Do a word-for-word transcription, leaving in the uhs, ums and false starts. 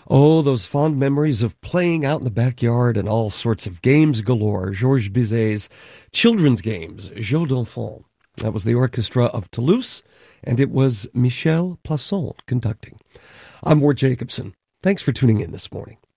Oh, those fond memories of playing out in the backyard and all sorts of games galore. Georges Bizet's children's games, Jeux d'enfants. That was the Orchestra of Toulouse, and it was Michel Plasson conducting. I'm Ward Jacobson. Thanks for tuning in this morning.